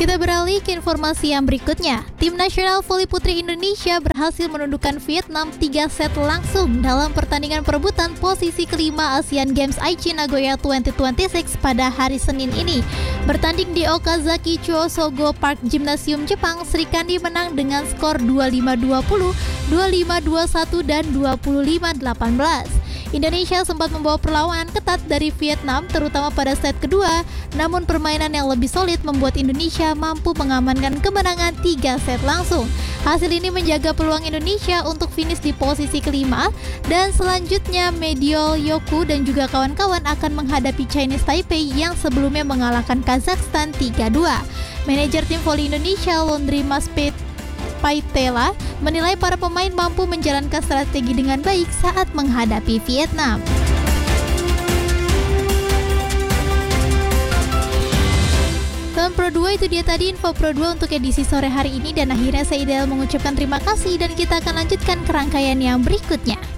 Kita beralih ke informasi yang berikutnya. Tim nasional voli putri Indonesia berhasil menundukkan Vietnam 3 set langsung dalam pertandingan perebutan posisi kelima Asian Games Aichi Nagoya 2026 pada hari Senin ini. Bertanding di Okazaki Chuosogo Park Gymnasium Jepang, Sri Kandi menang dengan skor 25-20, 25-21, dan 25-18. Indonesia sempat membawa perlawanan ketat dari Vietnam terutama pada set kedua, namun permainan yang lebih solid membuat Indonesia mampu mengamankan kemenangan 3 set langsung. Hasil ini menjaga peluang Indonesia untuk finish di posisi kelima, dan selanjutnya Mediol Yoku dan juga kawan-kawan akan menghadapi Chinese Taipei yang sebelumnya mengalahkan Kazakhstan 3-2. Manajer tim voli Indonesia Laundry Paitela menilai para pemain mampu menjalankan strategi dengan baik saat menghadapi Vietnam. Salam Pro 2, itu dia tadi info Pro 2 untuk edisi sore hari ini, dan akhirnya saya Ideal mengucapkan terima kasih dan kita akan lanjutkan ke rangkaian yang berikutnya.